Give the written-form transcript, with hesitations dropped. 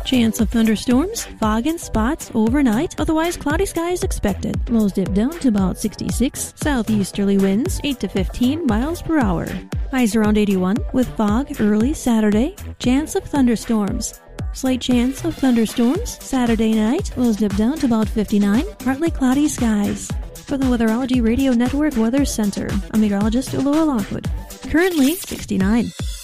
Chance of thunderstorms, fog and spots overnight, otherwise cloudy skies expected. Lows dip down to about 66. Southeasterly winds 8 to 15 miles per hour. Highs around 81 with fog early Saturday. Chance of thunderstorms. Slight chance of thunderstorms Saturday night. Lows dip down to about 59. Partly cloudy skies. For the Weatherology Radio Network Weather Center, I'm meteorologist Laura Lockwood. Currently 69.